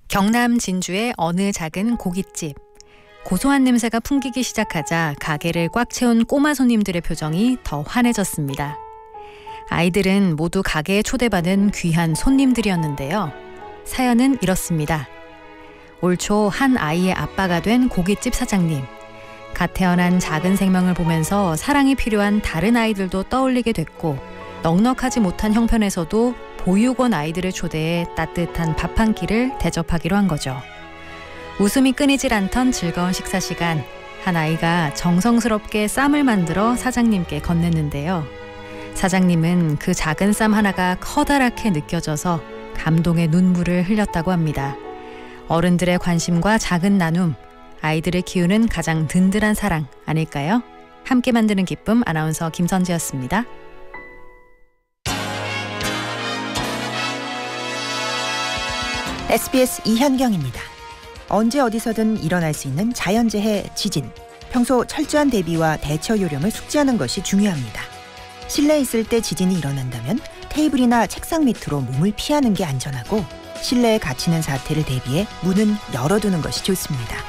경남 진주의 어느 작은 고깃집. 고소한 냄새가 풍기기 시작하자 가게를 꽉 채운 꼬마 손님들의 표정이 더 환해졌습니다. 아이들은 모두 가게에 초대받은 귀한 손님들이었는데요. 사연은 이렇습니다. 올 초 한 아이의 아빠가 된 고깃집 사장님. 갓 태어난 작은 생명을 보면서 사랑이 필요한 다른 아이들도 떠올리게 됐고, 넉넉하지 못한 형편에서도 보육원 아이들을 초대해 따뜻한 밥 한 끼를 대접하기로 한 거죠. 웃음이 끊이질 않던 즐거운 식사 시간, 한 아이가 정성스럽게 쌈을 만들어 사장님께 건넸는데요. 사장님은 그 작은 쌈 하나가 커다랗게 느껴져서 감동의 눈물을 흘렸다고 합니다. 어른들의 관심과 작은 나눔, 아이들을 키우는 가장 든든한 사랑 아닐까요? 함께 만드는 기쁨, 아나운서 김선지였습니다. SBS 이현경입니다. 언제 어디서든 일어날 수 있는 자연재해, 지진. 평소 철저한 대비와 대처 요령을 숙지하는 것이 중요합니다. 실내에 있을 때 지진이 일어난다면 테이블이나 책상 밑으로 몸을 피하는 게 안전하고, 실내에 갇히는 사태를 대비해 문은 열어두는 것이 좋습니다.